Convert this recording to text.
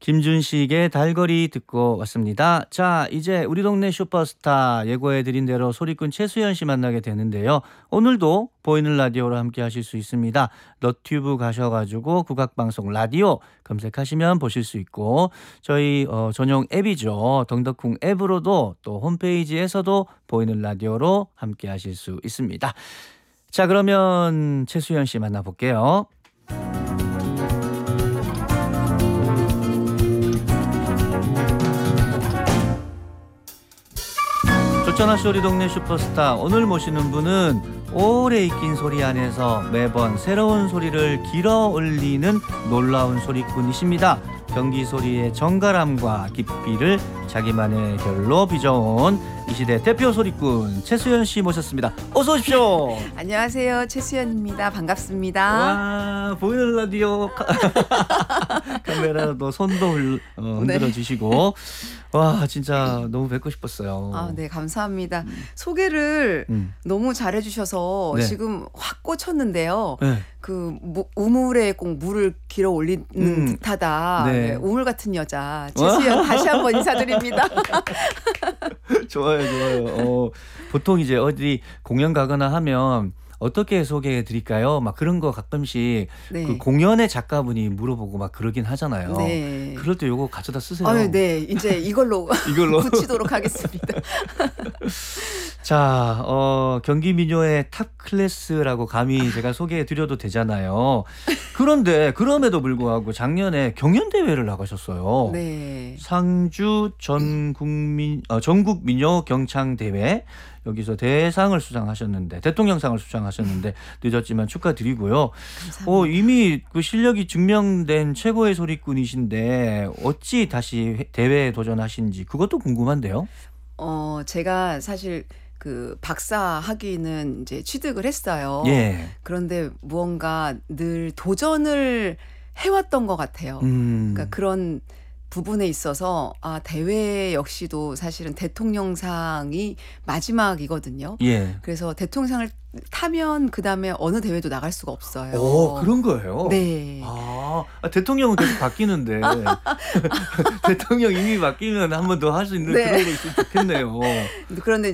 김준식의 달거리 듣고 왔습니다. 자, 이제 우리 동네 슈퍼스타 예고해드린 대로 소리꾼 최수연 씨 만나게 되는데요. 오늘도 보이는 라디오로 함께 하실 수 있습니다. 너튜브 가셔가지고 국악방송 라디오 검색하시면 보실 수 있고, 저희 전용 앱이죠. 덩덕쿵 앱으로도 또 홈페이지에서도 보이는 라디오로 함께 하실 수 있습니다. 자, 그러면 최수연 씨 만나볼게요. 조천하시 우리 동네 슈퍼스타, 오늘 모시는 분은 오래 익힌 소리 안에서 매번 새로운 소리를 길어 올리는 놀라운 소리꾼이십니다. 경기 소리의 정갈함과 깊이를 자기만의 결로 빚어온 이 시대 대표 소리꾼 최수연 씨 모셨습니다. 어서 오십시오. 안녕하세요, 최수연입니다. 반갑습니다. 와, 보이는 라디오 카메라도 손도 흔들어 주시고, 와, 진짜 너무 뵙고 싶었어요. 아, 네, 감사합니다. 소개를 너무 잘해주셔서 네. 지금 확 꽂혔는데요. 네. 그 우물에 꼭 물을 길어 올리는 듯하다. 네. 네, 우물 같은 여자 최수연 다시 한번 인사드립니다. 좋아요, 좋아요. 보통 이제 어디 공연 가거나 하면 어떻게 소개해 드릴까요? 막 그런 거 가끔씩 네. 그 공연의 작가분이 물어보고 막 그러긴 하잖아요. 네. 그럴 때 요거 가져다 쓰세요. 네, 이제 이걸로 붙이도록 하겠습니다. 자, 경기 민요의 탑 클래스라고 감히 제가 소개해 드려도 되잖아요. 그런데 그럼에도 불구하고 작년에 경연 대회를 나가셨어요. 네. 상주 전국 민요 경창 대회, 여기서 대상을 수상하셨는데, 대통령상을 수상하셨는데 늦었지만 축하드리고요. 감사합니다. 이미 그 실력이 증명된 최고의 소리꾼이신데 어찌 다시 대회에 도전하신지 그것도 궁금한데요. 제가 사실 그 박사 학위는 이제 취득을 했어요. 예. 그런데 무언가 늘 도전을 해왔던 것 같아요. 그러니까 그런 부분에 있어서 대회 역시도 사실은 대통령상이 마지막이거든요. 예. 그래서 대통령상을 타면 그 다음에 어느 대회도 나갈 수가 없어요. 그런 거예요? 네. 대통령은 계속 바뀌는데 대통령 이미 바뀌면 한 번 더 할 수 있는 네. 그런 거 있으면 좋겠네요. 그런데